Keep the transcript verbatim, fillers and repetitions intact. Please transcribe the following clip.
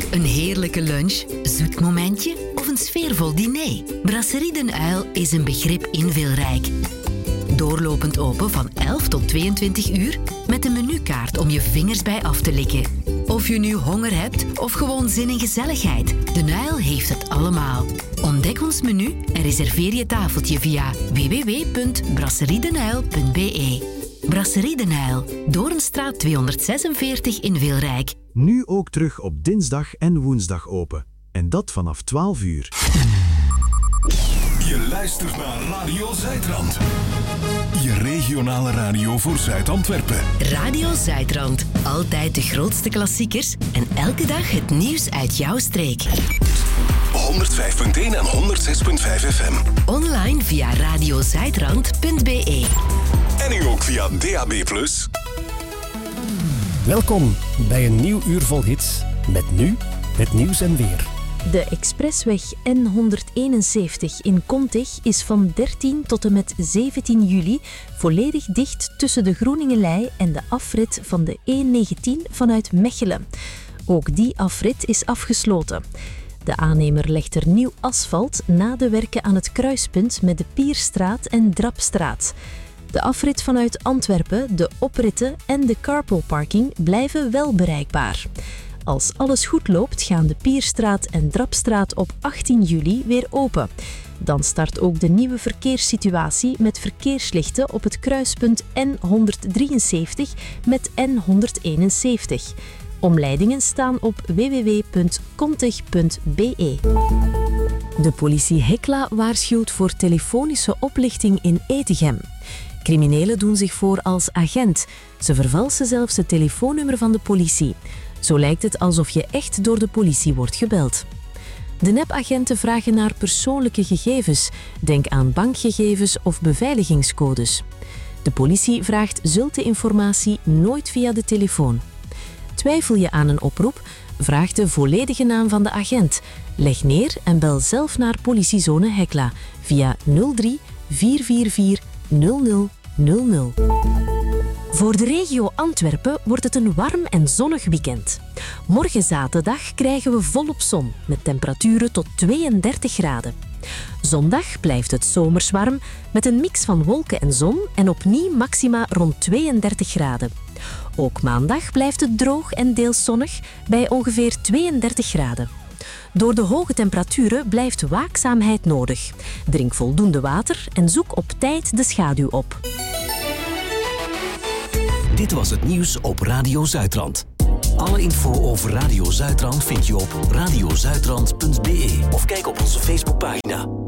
Een heerlijke lunch, zoet momentje of een sfeervol diner? Brasserie Den Uil is een begrip in Vilrijk. Doorlopend open van elf tot tweeëntwintig uur met een menukaart om je vingers bij af te likken. Of je nu honger hebt of gewoon zin in gezelligheid, Den Uil heeft het allemaal. Ontdek ons menu en reserveer je tafeltje via w w w punt brasseriedenuil punt b e. Brasserie Den Uil, Doornstraat tweehonderdzesenveertig in Vilrijk. Nu ook terug op dinsdag en woensdag open. En dat vanaf twaalf uur. Je luistert naar Radio Zuidrand. Je regionale radio voor Zuid-Antwerpen. Radio Zuidrand. Altijd de grootste klassiekers en elke dag het nieuws uit jouw streek. honderdvijf punt één en honderdzes punt vijf F M. Online via radiozuidrand punt b e. En nu ook via D A B plus. Welkom bij een nieuw uur vol hits. Met nu het nieuws en weer. De expressweg N honderdeenenzeventig in Kontig is van dertien tot en met zeventien juli volledig dicht tussen de Groeningenlei en de afrit van de E negentien vanuit Mechelen. Ook die afrit is afgesloten. De aannemer legt er nieuw asfalt na de werken aan het kruispunt met de Pierstraat en Drapstraat. De afrit vanuit Antwerpen, de opritten en de carpoolparking blijven wel bereikbaar. Als alles goed loopt, gaan de Pierstraat en Drapstraat op achttien juli weer open. Dan start ook de nieuwe verkeerssituatie met verkeerslichten op het kruispunt N honderddrieënzeventig met N honderdeenenzeventig. Omleidingen staan op w w w punt kontig punt b e. De politie Hekla waarschuwt voor telefonische oplichting in Etegem. Criminelen doen zich voor als agent. Ze vervalsen zelfs het telefoonnummer van de politie. Zo lijkt het alsof je echt door de politie wordt gebeld. De nepagenten vragen naar persoonlijke gegevens. Denk aan bankgegevens of beveiligingscodes. De politie vraagt zulke informatie nooit via de telefoon. Twijfel je aan een oproep? Vraag de volledige naam van de agent. Leg neer en bel zelf naar politiezone Hekla via nul drie vier vier vier nul nul nul nul. Voor de regio Antwerpen wordt het een warm en zonnig weekend. Morgen zaterdag krijgen we volop zon met temperaturen tot tweeëndertig graden. Zondag blijft het zomers warm met een mix van wolken en zon en opnieuw maxima rond tweeëndertig graden. Ook maandag blijft het droog en deels zonnig bij ongeveer tweeëndertig graden. Door de hoge temperaturen blijft waakzaamheid nodig. Drink voldoende water en zoek op tijd de schaduw op. Dit was het nieuws op Radio Zuidrand. Alle info over Radio Zuidrand vind je op radiozuidrand punt b e of kijk op onze Facebookpagina.